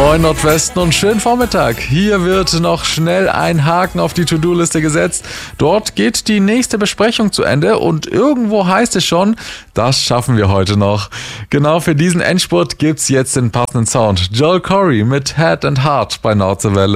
Moin Nordwesten und schönen Vormittag. Hier wird noch schnell ein Haken auf die To-Do-Liste gesetzt. Dort geht die nächste Besprechung zu Ende und irgendwo heißt es schon, das schaffen wir heute noch. Genau für diesen Endspurt gibt's jetzt den passenden Sound. Joel Corry mit Head and Heart bei Nordwelle.